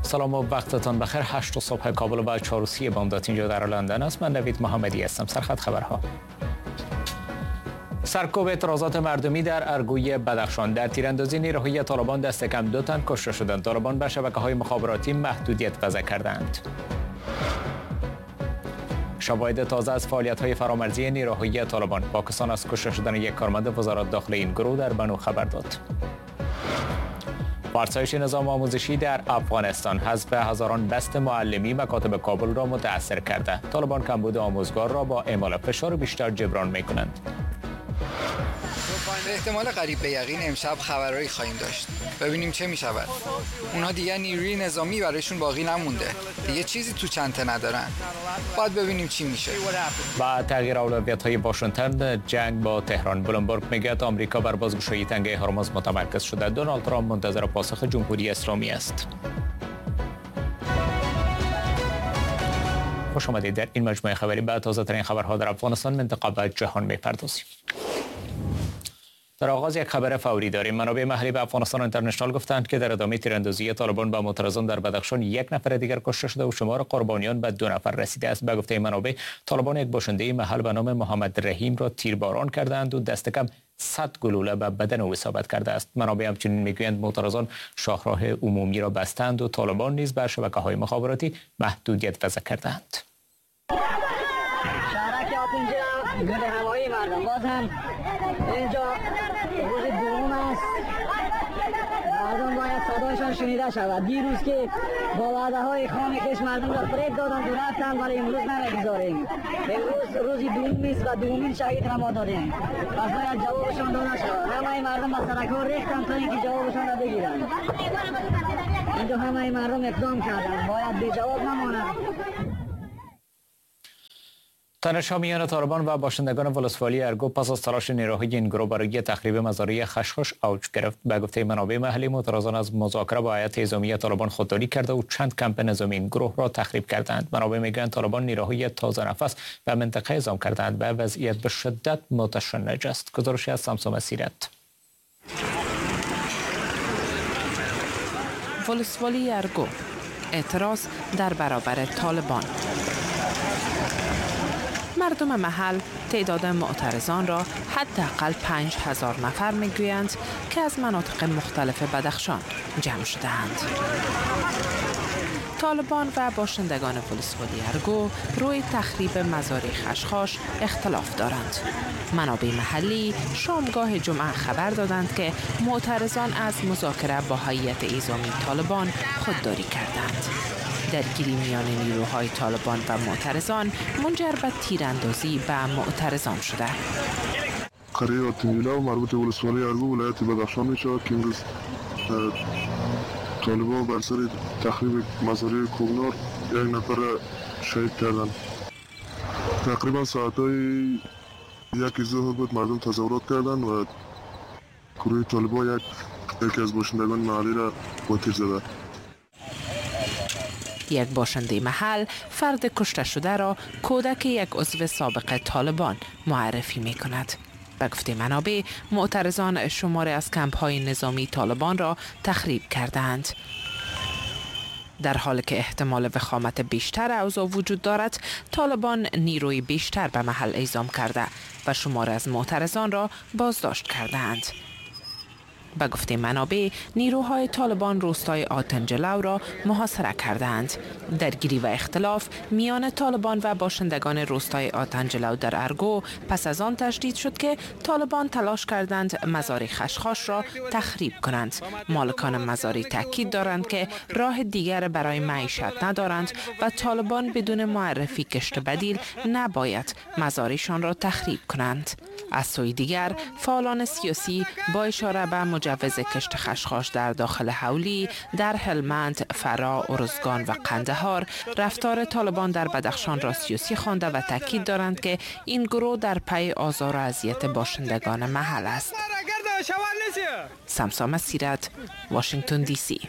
سلام و وقتتان بخیر. 8 صبح کابل و 4:30 بامداد اینجا در لندن است. من نوید محمدی هستم. سرخط خبرها. سرکوب اعتراضات مردمی در ارگوی بدخشان. در تیراندازی نیروهای طالبان دست کم 2 تن کشته شدند. طالبان بر شبکه‌های مخابراتی محدودیت وضع کردند. شواهد تازه از فعالیت‌های فرامرزی نیروهای طالبان. پاکستان از کشته شدن یک کارمند وزارت داخله این گروه در بنو خبر داد. فرسایش نظام آموزشی در افغانستان. حذف هزاران دست معلمی مکاتب کابل را متاثر کرده. طالبان کمبود آموزگار را با اعمال فشار بیشتر جبران می‌کنند. به احتمال قریب به یقین امشب خبرایی خواهیم داشت. ببینیم چه می‌شود. اونها دیگه نیروی نظامی برایشون باقی نمونده. دیگه چیزی تو چنته ندارن. باید ببینیم چی میشه. و تغییر اولویت‌های واشنگتن جنگ با تهران. بلومبرگ میگه آمریکا بر بازگشایی تنگه هرمز متمرکز شده. دونالد ترامپ منتظر پاسخ جمهوری اسلامی است. خوش آمدید. در این مجموعه خبری به تازه‌ترین خبرها در افغانستان، منطقه و جهان می‌پردازیم. در آغاز یک خبر فوری داریم. منابع محلی به افغانستان اینترنشنال گفتند که در ادامه تیراندازی طالبان به معترضان در بدخشان 1 نفر دیگر کشته شده و شمار قربانیان به 2 نفر رسیده است. به گفته منابع طالبان یک باشنده محل به نام محمد رحیم را تیرباران کردند و دست کم 100 گلوله به بدن او اصابت کرده است. منابع همچنین میگویند معترضان شاهراه عمومی را بستند و طالبان نیز بر شبکه‌های مخابراتی محدودیت وضع کردند. اینجا روز دوم است. مردم باید صدایشان شنیده شود. دیروز که با وعده های خام کش مردم را فریب دادند و رفتند، ولی امروز نمیگذاریم. امروز روزی دوم است و دومین شهید را ما دادیم. پس باید جوابشان داده شود. همه مردم به سرک‌ها ریختند تا اینکه جوابشان را بگیرند. اینجا همه مردم اقدام کردند. باید بی جواب نمانند. تنش‌ها میان طالبان و باشندگان ولسوالی ارگو پس از تلاش نیروهای این گروه برای تخریب مزارع خشخاش اوج گرفت. به گفته منابع محلی معترضان از مذاکره با هیئت نظامی طالبان خودداری کرده و چند کمپ نظامی این گروه را تخریب کردند. منابع میگویند طالبان نیروهای تازه نفس به منطقه اعزام کردند. به وضعیت به شدت متشنج است. گزارشی از سمسام سیرت. ولسوالی ارگو اعتراض در برابر طالبان. مردم محل تعداد معترضان را حداقل 5000 نفر میگویند که از مناطق مختلف بدخشان جمع شده‌اند. طالبان و باشندگان ولسوالی ارگو روی تخریب مزارع خشخاش اختلاف دارند. منابع محلی شامگاه جمعه خبر دادند که معترضان از مذاکره با هیئت نظامی طالبان خودداری کردند. درگیری میان نیروهای طالبان و معترضان منجر به تیراندازی به معترضان شده. قریه آتنجلا مربوط ولسوالی ارگو ولایت بدخشان می شود که امروز طالبان بر سر تخریب مزارع کوگنار 1 نفر شهید کردند. تقریبا ساعتهای 1 ظهر بود مردم تظاهرات کردند و گروه طالبان یکی از باشندگان محلی را با تیر زده. یک باشنده محل فرد کشته شده را کودک یک عضو سابق طالبان معرفی می کند. به گفته منابع معترضان شماری از کمپ‌های نظامی طالبان را تخریب کردند. در حالی که احتمال وخامت بیشتر اوضاع وجود دارد، طالبان نیروی بیشتر به محل اعزام کرده و شماری از معترضان را بازداشت کردند. به گفته منابع نیروهای طالبان روستای آتنجلو را محاصره کردند. درگیری و اختلاف میان طالبان و باشندگان روستای آتنجلو در ارگو پس از آن تشدید شد که طالبان تلاش کردند مزارع خشخاش را تخریب کنند. مالکان مزارع تاکید دارند که راه دیگر برای معیشت ندارند و طالبان بدون معرفی کشت بدیل نباید مزارعشان را تخریب کنند. از سوی دیگر فعالان سیاسی با اشاره به مجوز کشت خشخاش در داخل حولی در هلمند، فرا، ارزگان و قندهار رفتار طالبان در بدخشان را سیاسی خوانده و تاکید دارند که این گروه در پی آزار و اذیت باشندگان محل است. سمسام سیرت، واشنگتن دی سی.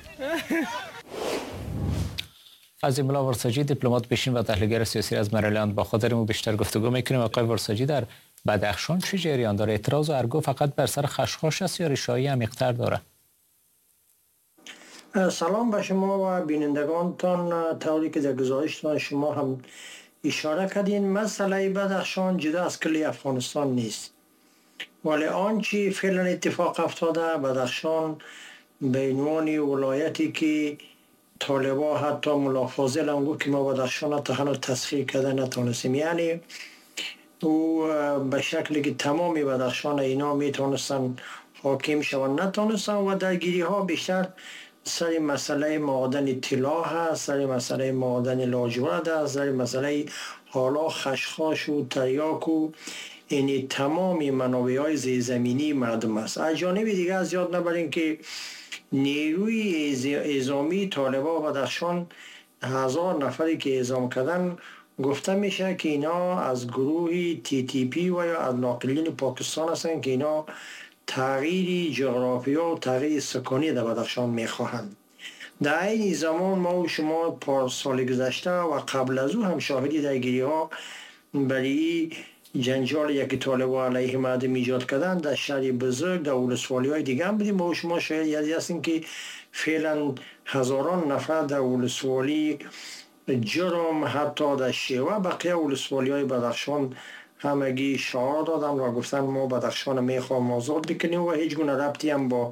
عظیم‌الله ورساجی دیپلمات پیشین و تحلیلگر سیاسی از مریلند با خود ما بیشتر گفتگو میکنیم. آقای ورساجی، در بدخشان چه جریان داره؟ اعتراض و ارگو فقط بر سر خشخاش است یا ریشه‌ای عمیق‌تر داره؟ سلام به شما و بینندگانتان. طوری که در گزارشتان شما هم اشاره کردین، مسئله بدخشان جدا از کل افغانستان نیست، ولی آنچه فعلا اتفاق افتاده بدخشان به عنوان ولایتی که طالبا حتی ملا فاضل هم گفت که ما بدخشان تا هنوز تسخیر کرده نتونستیم، یعنی او به شکلی که تمام بدخشان اینا میتونستن حاکم شوند نتونستن و درگیری ها بیشتر سر مسئله معادن طلا هست، سر مسئله معادن لاجورد هست، سر مسئله حالا خشخاش و تریاک و این تمام منابع های زیرزمینی مردم است. از جانب دیگه از یاد نبرین که نیروی اعزامی طالبا و بدخشان 1000 نفری که اعزام کردن گفته میشه که اینا از گروه TTP و یا از ناقلین پاکستان هستند که اینا تغییر جغرافیا و تغییر سکانی در بدخشان میخواهند. در این زمان ما و شما پارسال گذشته و قبل از او هم شاهدی درگیری ها برای جنجال یکی طالبا علیه مردم ایجاد کردن در شهر بزرگ در ولسوالی های دیگه هم بودیم. ما و شما شاید یادی هستیم که فعلا هزاران نفر در ولسوالی جرم حتی در شیوه بقیه ولسوالی های بدخشان همگی شعار دادن و گفتن ما بدخشان میخوام آزاد بکنیم و هیچ گونه ربطی هم با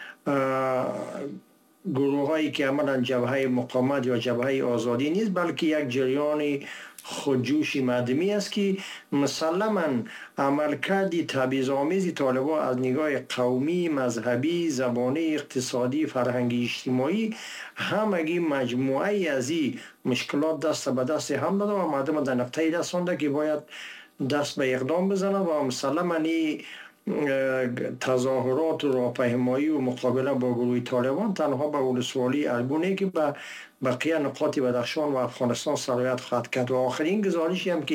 گروه هایی که عملا جبهه مقاومت یا جبهه آزادی نیست، بلکه یک جریان خودجوش مردمی است که مسلما عملکرد تبعیض‌آمیز طالبان از نگاه قومی، مذهبی، زبانی، اقتصادی، فرهنگی، اجتماعی همگی مجموعه از این مشکلات دست به دست هم داده و مردم در نقطه‌ای رسانده که باید دست به اقدام بزنند و مسلما این تظاهرات و راهپیمایی و مقابله با گروه طالبان تنها به ولسوالی ارگونه که به بقیه نقاط بدخشان و افغانستان سرایت خواهد کرد. و آخرین گزارشی هم که